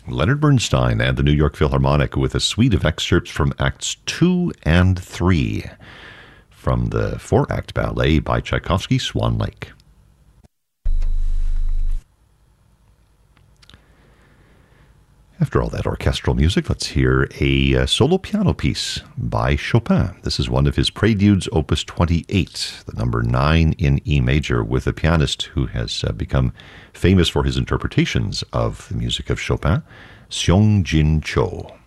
Leonard Bernstein and the New York Philharmonic with a suite of excerpts from Acts 2 and 3 from the four-act ballet by Tchaikovsky, Swan Lake. After all that orchestral music, let's hear a solo piano piece by Chopin. This is one of his Preludes, Opus 28, the number 9 in E major, with a pianist who has become famous for his interpretations of the music of Chopin, Seong-Jin Cho.